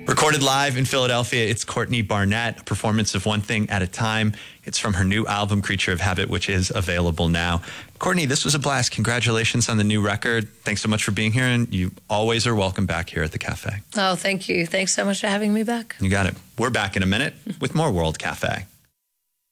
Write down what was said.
Recorded live in Philadelphia, it's Courtney Barnett, a performance of One Thing at a Time. It's from her new album, Creature of Habit, which is available now. Courtney, this was a blast. Congratulations on the new record. Thanks so much for being here, and you always are welcome back here at the Cafe. Oh, thank you. Thanks so much for having me back. You got it. We're back in a minute with more World Cafe.